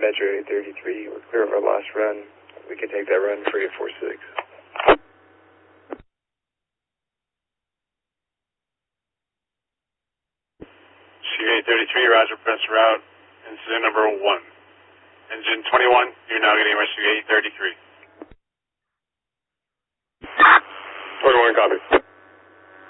Metro 833. We're clear of our last run. We can take that run for 846. CA33, Roger, press route, incident number 1. Engine 21, you're now getting rescue 833. 21, copy.